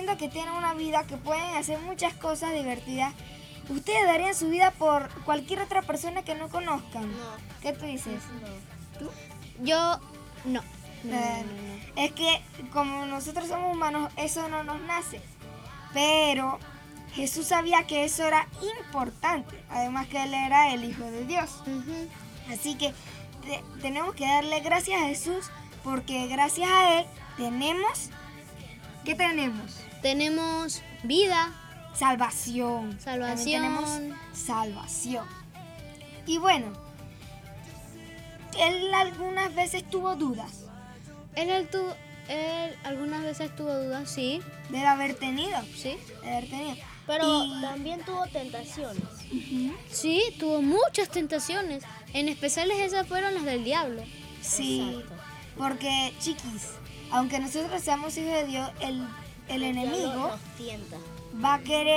sabiendo que tienen una vida, que pueden hacer muchas cosas divertidas, ¿ustedes darían su vida por cualquier otra persona que no conozcan? No. ¿Qué tú dices? No. Yo no. Es que como nosotros somos humanos, eso no nos nace. Pero Jesús sabía que eso era importante, además que Él era el Hijo de Dios. Así que tenemos que darle gracias a Jesús, porque gracias a Él tenemos... ¿Qué tenemos? Tenemos vida. Salvación. Salvación. También tenemos salvación. Y bueno, Él algunas veces tuvo dudas. Él algunas veces tuvo dudas, sí. Debe haber tenido. Sí. Debe haber tenido. Pero Y- también tuvo tentaciones. Sí, tuvo muchas tentaciones. En especial esas fueron las del diablo. Sí, Exacto. porque chiquis, aunque nosotros seamos hijos de Dios, el El diablo enemigo nos tienta. va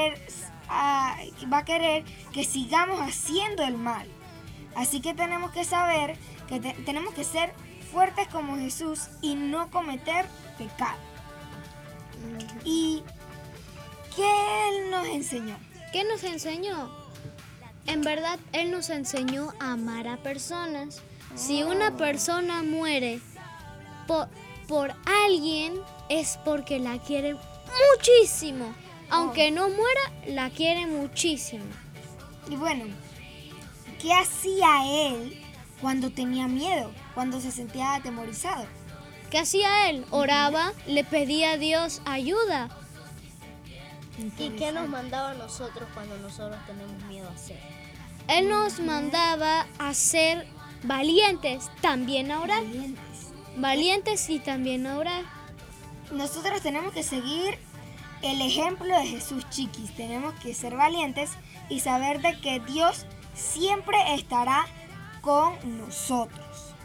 a querer que sigamos haciendo el mal. Así que tenemos que saber que tenemos que ser fuertes como Jesús y no cometer pecado. ¿Y qué Él nos enseñó? ¿Qué nos enseñó? En verdad, Él nos enseñó a amar a personas. Si una persona muere por alguien, es porque la quiere muchísimo. Aunque no muera, la quiere muchísimo. Y bueno, ¿qué hacía Él cuando tenía miedo, cuando se sentía atemorizado? ¿Qué hacía Él? Oraba, le pedía a Dios ayuda. ¿Y qué nos mandaba a nosotros cuando nosotros tenemos miedo a hacer? Él nos mandaba a ser valientes, también a orar. Valientes y también a orar. Nosotros tenemos que seguir el ejemplo de Jesús, chiquis. Tenemos que ser valientes y saber de que Dios siempre estará con nosotros.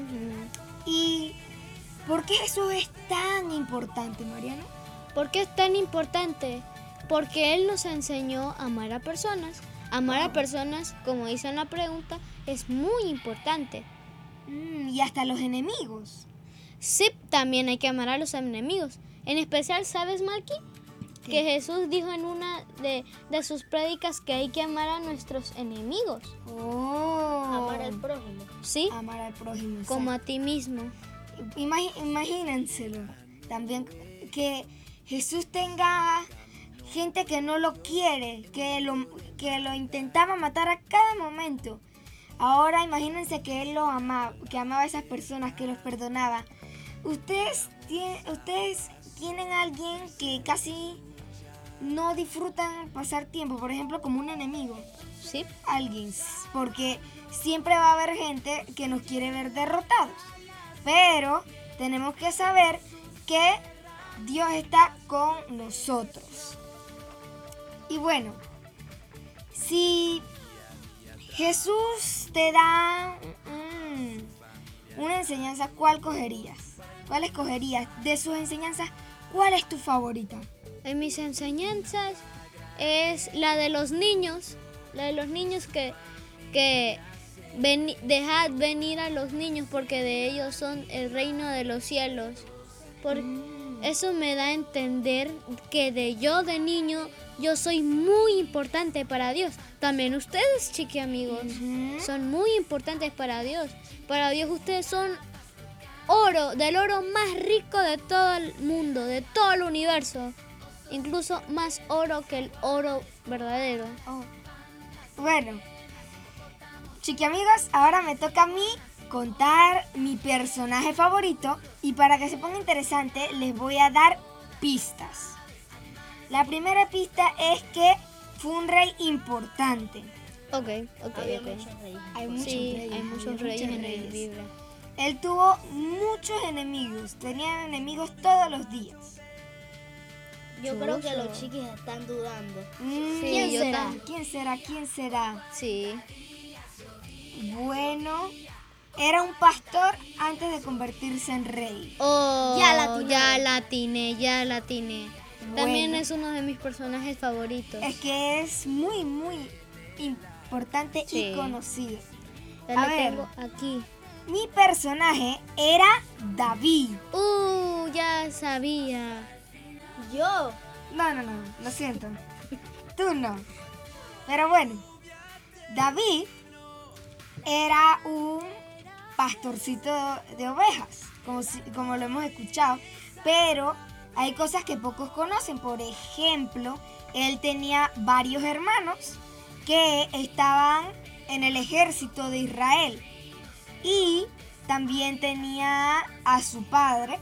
¿Y por qué Jesús es tan importante, Mariano? ¿Por qué es tan importante? Porque Él nos enseñó a amar a personas. Amar a personas, como dice en la pregunta, es muy importante. Y hasta los enemigos. Sí, también hay que amar a los enemigos. En especial, ¿sabes, Malky? Que Jesús dijo en una de sus prédicas que hay que amar a nuestros enemigos. Amar al prójimo. ¿Sí? Amar al prójimo. Como a ti mismo. Imagínenselo. También que Jesús tenga gente que no lo quiere, que lo intentaba matar a cada momento. Ahora imagínense que Él los amaba, que amaba a esas personas, que los perdonaba. Ustedes tienen a alguien que casi no disfrutan pasar tiempo, por ejemplo, como un enemigo. ¿Sí? Alguien, porque siempre va a haber gente que nos quiere ver derrotados. Pero tenemos que saber que Dios está con nosotros. Y bueno, si Jesús te da una enseñanza, ¿cuál cogerías? ¿Cuál escogerías? De sus enseñanzas, ¿cuál es tu favorita? En mis enseñanzas es la de los niños. La de los niños que dejad venir a los niños porque de ellos son el reino de los cielos. Eso me da a entender que de niño, yo soy muy importante para Dios. También ustedes, chiqui amigos, son muy importantes para Dios. Para Dios ustedes son oro, del oro más rico de todo el mundo, de todo el universo. Incluso más oro que el oro verdadero. Bueno, chiqui amigos, ahora me toca a mí contar mi personaje favorito, y para que se ponga interesante les voy a dar pistas. La primera pista es que fue un rey importante. Ok. Había muchos reyes. Hay muchos Sí, reyes, hay muchos reyes en la Biblia. Él tuvo muchos enemigos, tenía enemigos todos los días. Yo creo que los chiquis están dudando. ¿Quién yo será? también. ¿Quién será? Sí. Bueno, era un pastor antes de convertirse en rey. Oh, Ya la ya la atiné. También Bueno. es uno de mis personajes favoritos. Es que es muy, muy importante Sí. y conocido. Ya a lo ver. tengo aquí. Mi personaje era David. Ya sabía. Yo. No, lo siento. Tú no. Pero bueno, David era un pastorcito de ovejas, como lo hemos escuchado, pero hay cosas que pocos conocen. Por ejemplo, él tenía varios hermanos que estaban en el ejército de Israel y también tenía a su padre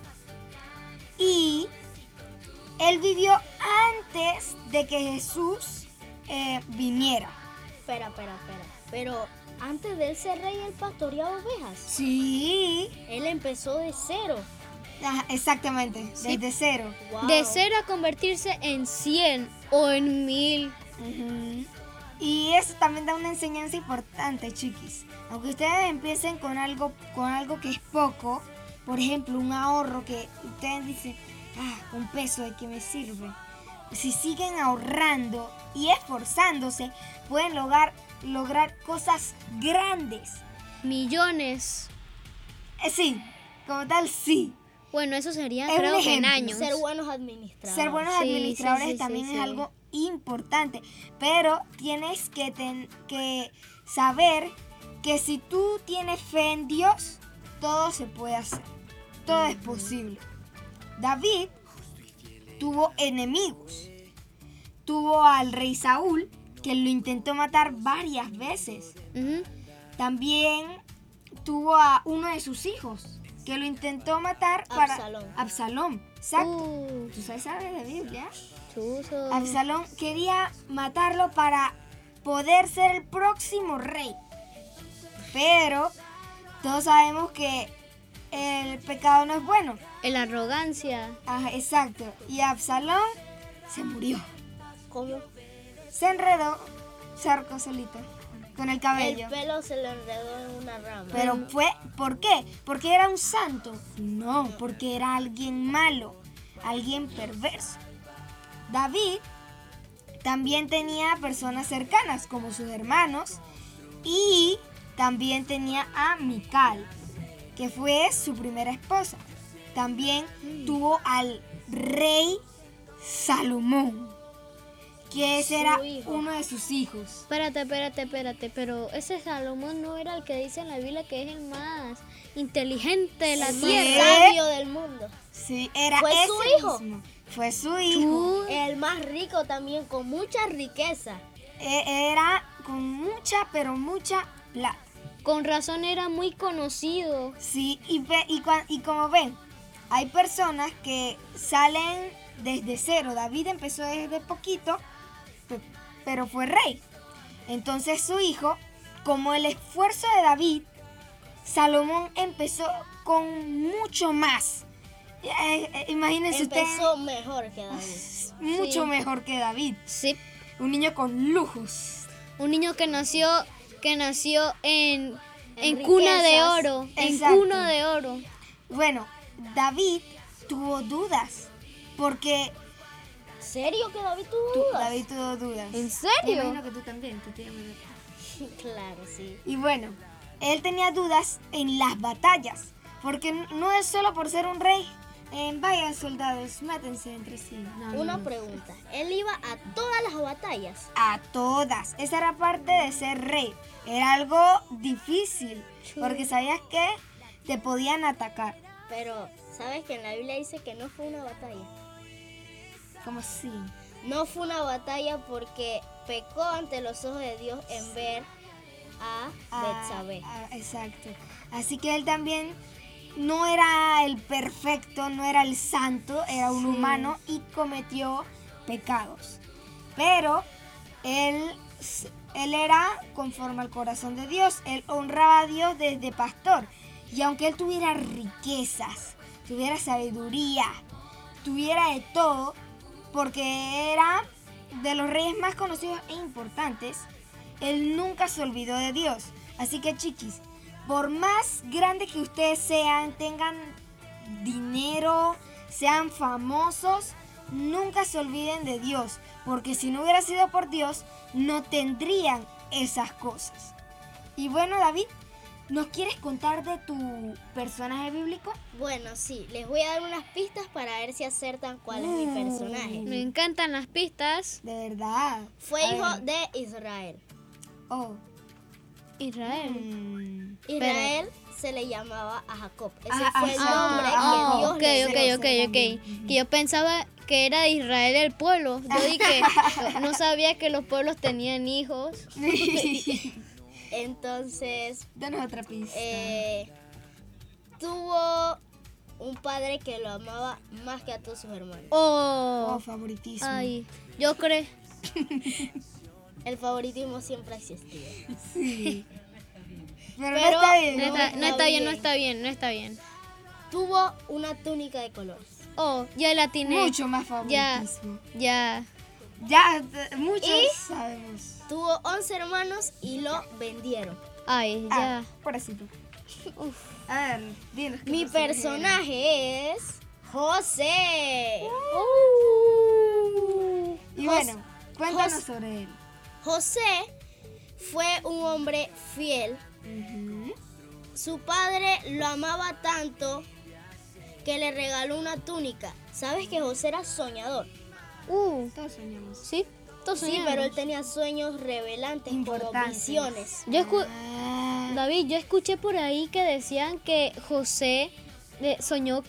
y él vivió antes de que Jesús viniera. Espera. Pero antes de él ser rey, él pastoreaba ovejas. Sí. Él empezó de cero. Ajá, exactamente, Sí. desde cero. Wow. De 0 a convertirse en 100 o en 1000. Ujú. Y eso también da una enseñanza importante, chiquis. Aunque ustedes empiecen con algo que es poco, por ejemplo, un ahorro que ustedes dicen, un peso de qué me sirve. Si siguen ahorrando y esforzándose, pueden lograr cosas grandes. Millones. Sí, como tal, sí. Bueno, eso sería Es un creo que en ejemplo. años. Ser buenos administradores. Ser buenos Sí, administradores sí, también sí. es algo importante, pero tienes que saber que si tú tienes fe en Dios, todo se puede hacer, todo es posible. David tuvo enemigos, tuvo al rey Saúl, que lo intentó matar varias veces. Ujú. También tuvo a uno de sus hijos, que lo intentó matar para Absalón. Exacto. ¿Tú sabes de Biblia? Chuzo. Absalón quería matarlo para poder ser el próximo rey. Pero todos sabemos que el pecado no es bueno. La arrogancia. Ajá, exacto. Y Absalón se murió. ¿Cómo? Se enredó, se ahorcó solito con el cabello. El pelo se le enredó en una rama. Pero ¿por qué? ¿Porque era un santo? No, porque era alguien malo, alguien perverso. David también tenía personas cercanas, como sus hermanos, y también tenía a Mical, que fue su primera esposa. También tuvo al rey Salomón, que ese era hijo. uno de sus hijos. Espérate, pero ese Salomón no era el que dice en la Biblia que es el más inteligente de la El más tierra. sabio del mundo. Sí, era ¿Fue ese su hijo? mismo. Fue su hijo. El más rico también, con mucha riqueza. Era con mucha, pero mucha plata. Con razón era muy conocido. Sí, y como ven, hay personas que salen desde cero. David empezó desde poquito, pero fue rey. Entonces su hijo, como el esfuerzo de David, Salomón empezó con mucho más. Imagínense Empezó mejor que David. mucho Sí. mejor que David. Sí. Un niño con lujos. Un niño que nació en En cuna de riquezas. oro. En Exacto. cuna de oro. Bueno, David tuvo dudas, porque ¿Serio que David tuvo dudas? David tuvo dudas. ¿En Me serio? imagino que tú también, tú te llamas David. Claro, sí. Y bueno, él tenía dudas en las batallas, porque no es solo por ser un rey. Vayan soldados, mátense entre sí. No, Una no. pregunta. Él iba a todas las batallas. A todas. Esa era parte de ser rey. Era algo difícil, porque sabías que te podían atacar. Pero, ¿sabes que en la Biblia dice que no fue una batalla? Como así. No fue una batalla porque pecó ante los ojos de Dios en ver a Betsabé. Exacto. Así que él también no era el perfecto, no era el santo, era un humano y cometió pecados. Pero él era conforme al corazón de Dios. Él honraba a Dios desde pastor. Y aunque él tuviera riquezas, tuviera sabiduría, tuviera de todo, porque era de los reyes más conocidos e importantes, él nunca se olvidó de Dios. Así que, chiquis, por más grandes que ustedes sean, tengan dinero, sean famosos, nunca se olviden de Dios, porque si no hubiera sido por Dios, no tendrían esas cosas. Y bueno, David ¿Nos quieres contar de tu personaje bíblico? Bueno, sí, les voy a dar unas pistas para ver si acertan cuál es mi personaje. Me encantan las pistas. De verdad. Fue A hijo ver. de Israel. Oh. Israel. Israel se le llamaba a Jacob. Ese Ah, fue el ah, nombre ah, que Dios ok, le dio. ok. Que yo pensaba que era de Israel el pueblo. Yo dije, no sabía que los pueblos tenían hijos. Entonces, Danos otra pista. tuvo un padre que lo amaba más que a todos sus hermanos. Oh, Oh, favoritismo. ay, yo creo. El favoritismo siempre ha existido. Sí. Pero no Pero está bien. No ¿no? está bien. Tuvo una túnica de colores. Oh, ya la tiene. Mucho más favoritismo. Ya. Ya, muchos ¿Y? sabemos. Tuvo 11 hermanos y lo vendieron. Ay, ya. Pobrecito. A ver, dinos. ¿qué Mi personaje es José. Y bueno, cuéntanos sobre él. José fue un hombre fiel. Su padre lo amaba tanto que le regaló una túnica. ¿Sabes que José era soñador? Todos soñamos. Sí, todos Sí, soñamos. pero él tenía sueños revelantes como Importantes. visiones. David, yo escuché por ahí que decían que José soñó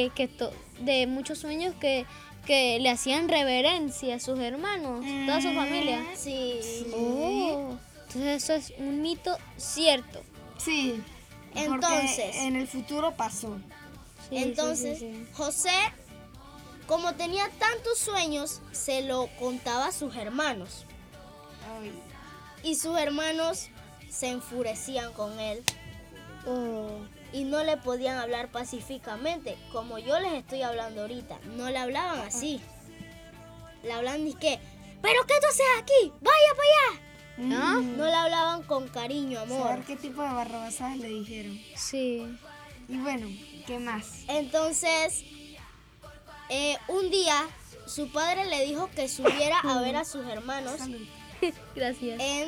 de muchos sueños que le hacían reverencia a sus hermanos, toda su familia. Sí. Oh, entonces eso es un mito cierto. Sí. Entonces. Porque en el futuro pasó. Sí, Entonces, sí. José, como tenía tantos sueños, se lo contaba a sus hermanos. Ay. Y sus hermanos se enfurecían con él Oh, y no le podían hablar pacíficamente, como yo les estoy hablando ahorita. No le hablaban así. Le hablaban y que, ¿pero qué tú haces aquí? ¡Vaya para allá! ¿no? No le hablaban con cariño, amor. Saber qué tipo de barrabasadas le dijeron. Sí. Y bueno, ¿qué más? Entonces, un día su padre le dijo que subiera a ver a sus hermanos Salud. Gracias. en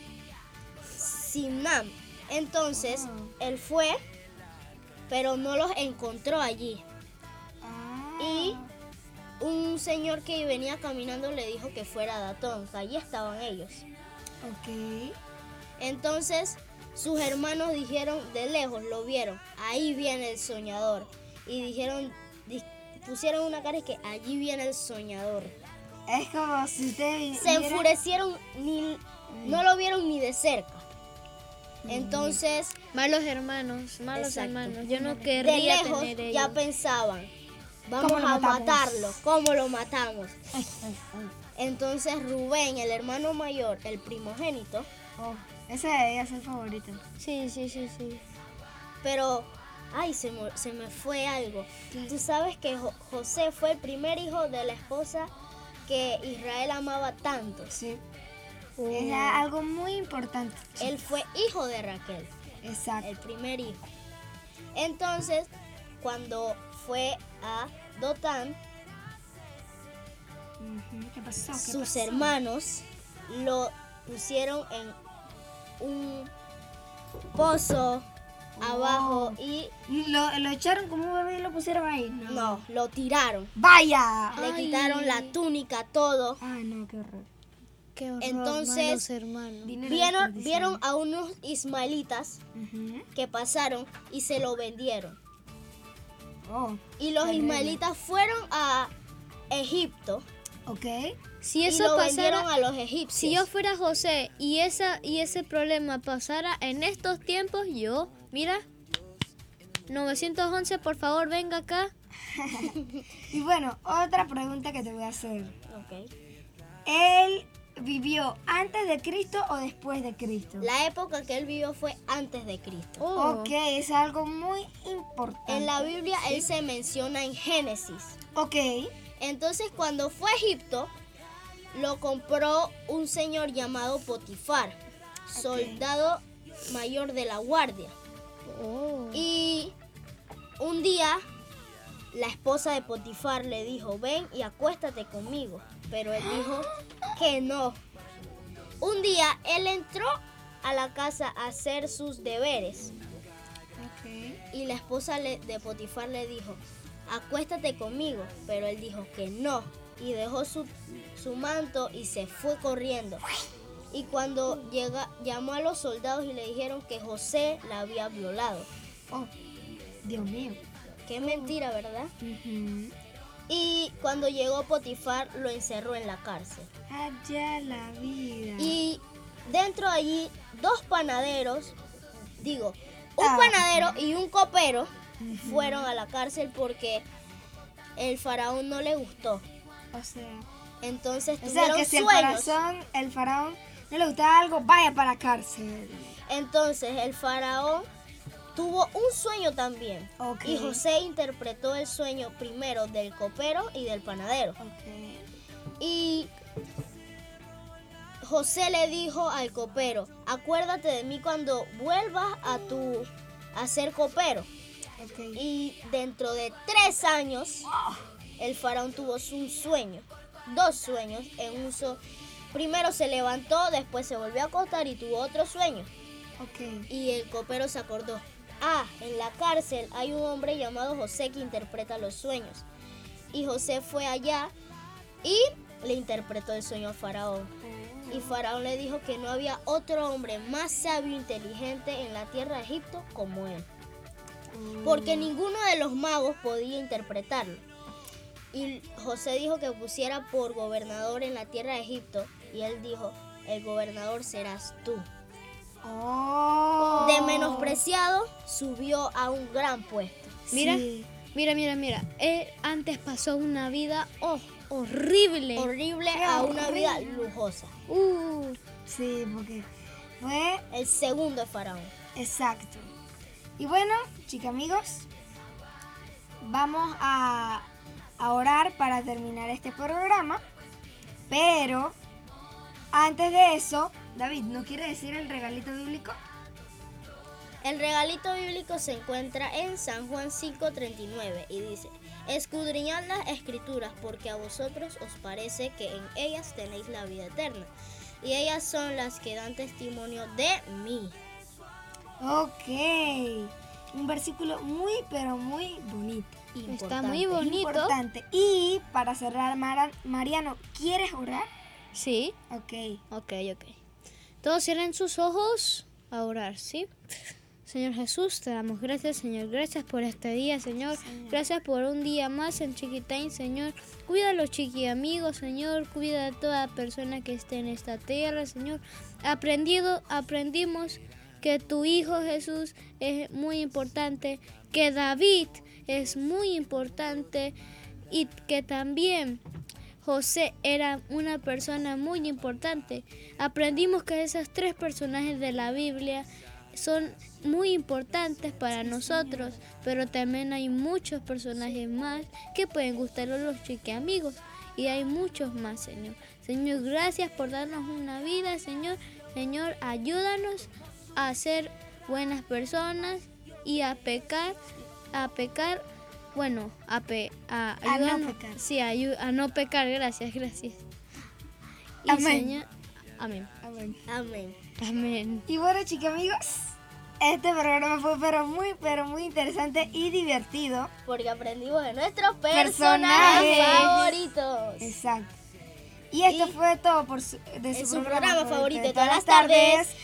Simnam. Entonces, él fue, pero no los encontró allí. Y un señor que venía caminando le dijo que fuera a Datón, que allí estaban ellos. Ok. Entonces, sus hermanos dijeron, de lejos lo vieron, ahí viene el soñador. Y dijeron, pusieron una cara y que allí viene el soñador. Es como si usted Se enfurecieron, no lo vieron ni de cerca. Entonces, Malos hermanos. Exacto. Yo no de querría lejos tener ellos. ya pensaban, vamos ¿Cómo lo a matamos? matarlo, ¿cómo lo matamos? Entonces Rubén, el hermano mayor, el primogénito, Oh, ese es el favorito. Sí. pero, ay, se me fue algo. Tú sabes que José fue el primer hijo de la esposa que Israel amaba tanto. Sí. Oh. Es algo muy importante. Él fue hijo de Raquel, Exacto. el primer hijo. Entonces, cuando fue a Dotán, ¿Qué pasó? ¿Qué sus pasó? hermanos lo pusieron en un pozo abajo y Lo echaron como un bebé y lo pusieron ahí. no, lo tiraron. ¡Vaya! Le quitaron la túnica, todo. Ay, no, qué horror. Qué horror, Entonces, malos hermanos. Dinero Vieron desperdiciado. a unos ismaelitas Ujú. que pasaron y se lo vendieron. Oh, Y los terrible. ismaelitas fueron a Egipto Ok. Si y eso lo vendieron pasara, a los egipcios. si yo fuera José y ese problema pasara en estos tiempos, mira, 911, por favor, venga acá. Y bueno, otra pregunta que te voy a hacer. Ok. ¿Él vivió antes de Cristo o después de Cristo? La época que él vivió fue antes de Cristo. Oh. Ok, es algo muy importante. En la Biblia él se menciona en Génesis. Ok. Entonces cuando fue a Egipto, lo compró un señor llamado Potifar, soldado mayor de la guardia. Oh. Y un día la esposa de Potifar le dijo, ven y acuéstate conmigo. Pero él dijo que no. Un día él entró a la casa a hacer sus deberes. Ok. Y la esposa de Potifar le dijo, acuéstate conmigo. Pero él dijo que no. Y dejó su manto y se fue corriendo. Y cuando llamó a los soldados y le dijeron que José la había violado. Oh, Dios mío. Qué mentira, ¿verdad? Ujú. Y cuando llegó Potifar lo encerró en la cárcel. Allá la vida. Y dentro de allí un panadero y un copero fueron a la cárcel porque el faraón no le gustó. O sea, Entonces que tuvieron si sueños. el faraón no le gustaba algo, vaya para la cárcel. Entonces el faraón tuvo un sueño también. Ok. Y José interpretó el sueño primero del copero y del panadero. Ok. Y José le dijo al copero, acuérdate de mí cuando vuelvas a ser copero. Ok. Y dentro de 3 años, el faraón tuvo un sueño, 2 sueños en uso. Primero se levantó, después se volvió a acostar y tuvo otro sueño. Ok. Y el copero se acordó, en la cárcel hay un hombre llamado José que interpreta los sueños. Y José fue allá y le interpretó el sueño al faraón. Y Faraón le dijo que no había otro hombre más sabio e inteligente en la tierra de Egipto como él. Porque ninguno de los magos podía interpretarlo. Y José dijo que pusiera por gobernador en la tierra de Egipto. Y él dijo, el gobernador serás tú. Oh. De menospreciado subió a un gran puesto. Mira, Sí. mira. Él antes pasó una vida horrible. Horrible Qué a una vida horrible. lujosa. Sí, porque fue El segundo de Faraón. exacto. Y bueno, chicos amigos, vamos a orar para terminar este programa. Pero antes de eso, David, ¿no quiere decir el regalito bíblico? El regalito bíblico se encuentra en San Juan 5:39 y dice, escudriñad las escrituras porque a vosotros os parece que en ellas tenéis la vida eterna y ellas son las que dan testimonio de mí. Ok. Un versículo muy, pero muy bonito. Está muy Importante. bonito. Importante. Y para cerrar, Mariano, ¿quieres orar? Sí. Ok. Ok. Todos cierren sus ojos a orar, ¿sí? Señor Jesús, te damos gracias, Señor. Gracias por este día, Señor. Gracias por un día más en Chiquitain, Señor. Cuida a los chiqui amigos, Señor. Cuida a toda persona que esté en esta tierra, Señor. Aprendimos que tu Hijo Jesús es muy importante, que David es muy importante y que también José era una persona muy importante. Aprendimos que esos 3 personajes de la Biblia son muy importantes para nosotros, pero también hay muchos personajes más que pueden gustar a los chiquiamigos y hay muchos más, Señor. Señor, gracias por darnos una vida, Señor. Señor, ayúdanos a ser buenas personas y a pecar, bueno, a ayudarnos, no pecar. sí, a no pecar, gracias. Y Amén. Señor, amén. Amén. Y bueno, chicos amigos, este programa fue pero muy interesante y divertido. Porque aprendimos de nuestros Personajes. personajes favoritos. Exacto. Y esto Y fue todo de en su su programa favorito de de todas las tardes.